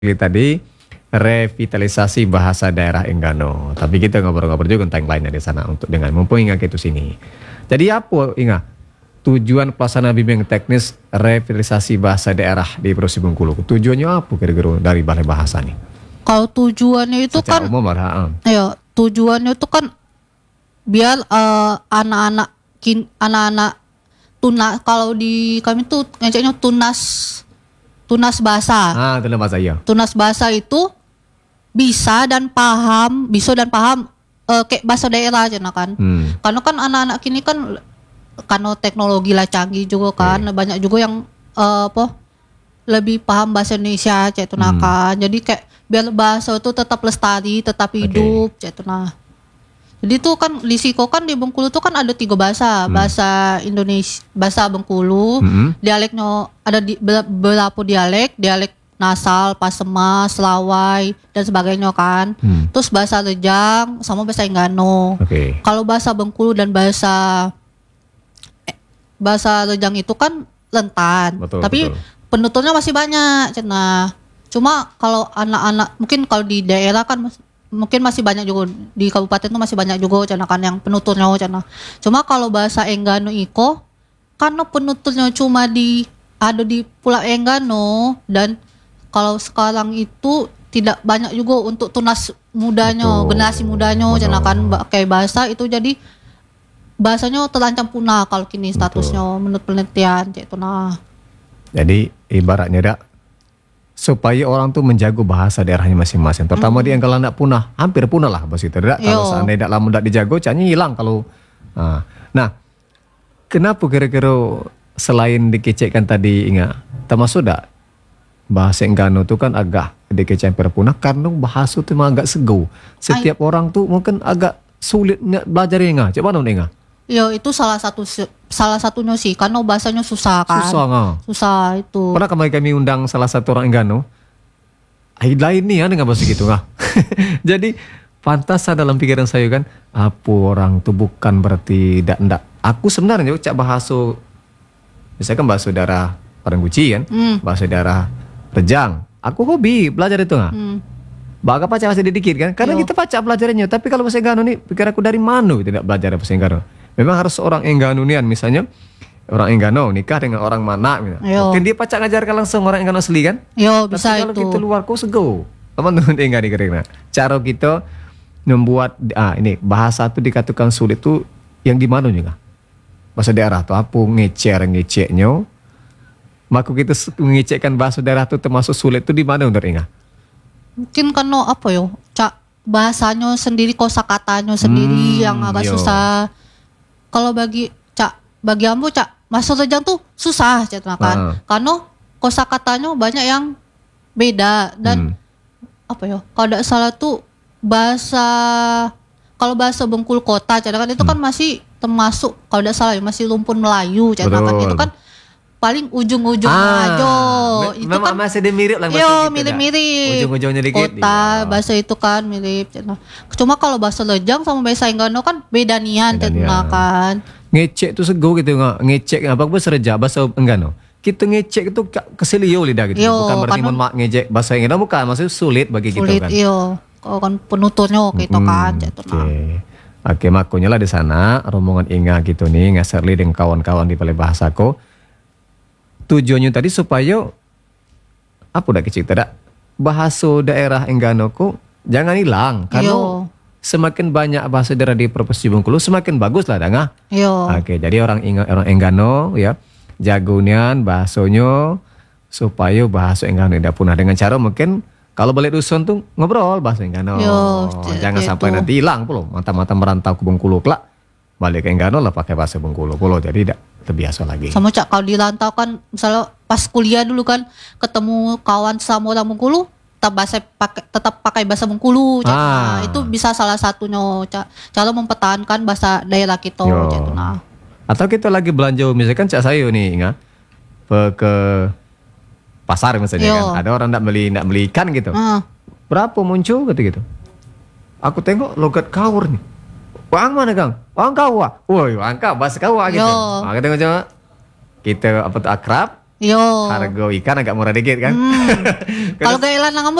tadi revitalisasi bahasa daerah Enggano. Tapi kita ngobrol-ngobrol juga tentang lainnya di sana untuk dengan mumpung Inga ke sini. Jadi apa Inga? Tujuan pelaksanaan bimbingan teknis revitalisasi bahasa daerah di Provinsi Bengkulu. Tujuannya apa kira-kira dari Balai Bahasa nih? Kalau tujuannya itu secara kan umum ya tujuannya itu kan biar anak-anak tunas, kalau di kami tuh ngeceknya tunas bahasa. Tunas bahasa iya. Tunas bahasa itu bisa dan paham kayak bahasa daerah aja kan. Karena kan anak-anak kini kan karena teknologi lah canggih juga kan, banyak juga yang lebih paham bahasa Indonesia cek itu kan. Jadi kayak biar bahasa itu tetap lestari, tetap hidup cek itu nah. Jadi tuh kan di Siko kan di Bengkulu tuh kan ada 3 bahasa. Bahasa Indonesia, bahasa Bengkulu, dialeknya ada beberapa dialek Nasal, Pasema, Selawai dan sebagainya kan. Terus bahasa Rejang sama bahasa Enggano. Kalau bahasa Bengkulu dan bahasa Rejang itu kan rentan. Tapi penuturnya masih banyak cenah. Cuma kalau anak-anak mungkin kalau di daerah kan mungkin masih banyak juga, di kabupaten itu masih banyak juga cenah kan yang penuturnya cenah. Cuma kalau bahasa Enggano iko karena penuturnya cuma ada di Pulau Enggano, dan kalau sekarang itu tidak banyak juga untuk tunas mudanya, generasi mudanya cenah kan kayak bahasa itu, jadi bahasanya terancam punah kalau kini statusnya menurut penelitian itu nah. Jadi ibaratnya dak supaya orang tuh menjaga bahasa daerahnya masing-masing. Terutama di yang kalau nak punah, hampir punah lah bahasa itu. Kalau seandainya tidak lama tidak dijago, canya hilang kalau. Nah, kenapa kira-kira selain dikecekkan tadi Inga, termasuk tak bahasa Enggano tuh kan agak dikecek hampir punah karena bahasa itu memang agak segau. Setiap orang tuh mungkin agak sulit belajar Inga. Coba dong Inga. Itu salah satunya sih, karena bahasanya susah kan. Susah itu. Pernah kami undang salah satu orang Enggano. Lain nih ya dengan bahasa gitu nggak. Jadi pantas dalam pikiran saya kan, apa orang tuh bukan berarti tidak. Aku sebenarnya cak bahasa, misalkan bahasa daerah Parangguci kan, bahasa daerah Rejang. Aku hobi belajar itu nggak. Baga pacar masih dikit kan, karena kita pacar belajarnya. Tapi kalau bahasa Enggano nih, pikir aku dari mana tidak belajar bahasa Enggano. Memang harus orang Engganonian, misalnya orang Enggano nikah dengan orang mana, mungkin dia pacak ngajarkan langsung orang Enggano asli kan. Bisa. Tapi kalau kita luar kok sego, teman-teman Enggani kira-kira. Cara kita membuat ini bahasa itu dikatakan sulit tuh yang di mana juga? Bahasa daerah tuh apa ngeceknya? Maka kita mengecekkan bahasa daerah tuh termasuk sulit tuh di mana untuk Inga? Mungkin karena apa yo, bahasanya sendiri, kosakatanya sendiri yang agak susah. Kalau bagi ambo bahasa Rejang tuh susah kan. Karena kosakatanya banyak yang beda dan apa ya? Kalau tidak salah tuh kalau bahasa Bengkulu kota kan itu kan masih termasuk, kalau tidak salah ya masih lumpun Melayu kan itu kan paling ujung-ujung aja. Itu memang kan masih mirip lah bahasa gitu. Mirip-mirip. Ujung-ujungnya dikit. Kota, bahasa itu kan mirip. Cuma kalau bahasa Rejang sama bahasa Enggano kan beda nian kan. Ngecek tuh sego gitu nggak? Ngecek apa bahasa Rejang, bahasa Enggano. Kita ngecek itu keselio lidah gitu. Bukan berarti ngecek bahasa Enggano, bukan, maksudnya sulit bagi kita kan. Kalau kan penuturnya gitu kan. Oke, makanya lah di sana rombongan Inga gitu nih, ngasarli dengan kawan-kawan di Balai Bahasako. Tujuannya tadi supaya apa udah kecil tidak bahasa daerah Enggano kok jangan hilang, karena semakin banyak bahasa daerah di Provinsi Bengkulu semakin bagus lah danga. Oke, jadi orang Enggano ya jagonian bahasanya supaya bahasa Enggano tidak punah dengan cara mungkin kalau balik dusun tuh ngobrol bahasa Enggano. Jangan sampai nanti hilang pula, mata-mata merantau ke Bengkulu kelak balik ke Enggano lah pakai bahasa Bengkulu pula, jadi tidak terbiasa lagi. Sama kalau di rantau kan misalnya pas kuliah dulu kan ketemu kawan sama orang Bengkulu tetap pakai bahasa Bengkulu. Itu bisa salah satunya cara mempertahankan bahasa daerah kita. Atau kita lagi belanja misalkan saya nih Inga ke pasar misalnya kan, ada orang nak beli ikan gitu. Berapa muncul gitu. Aku tengok logat Kaur nih. Wang mana Kang? Wang Kawa. Woi, Wang Kawa bahasa Kawa gitu. Kita tengok coba. Kita akrab, Yo. Harga ikan agak murah dikit kan. Kalau gak elan nang